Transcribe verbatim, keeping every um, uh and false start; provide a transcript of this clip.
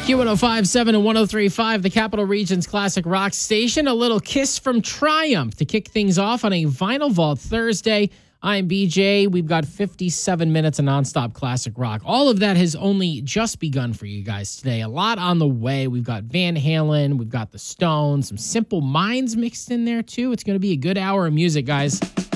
Q one oh five point seven and one oh three point five, the Capital Region's classic rock station. A little Kiss from Triumph to kick things off on a Vinyl Vault Thursday. I'm B J. We've got fifty-seven minutes of nonstop classic rock. All of that has only just begun for you guys today. A lot on the way. We've got Van Halen. We've got the Stones. Some Simple Minds mixed in there, too. It's going to be a good hour of music, guys.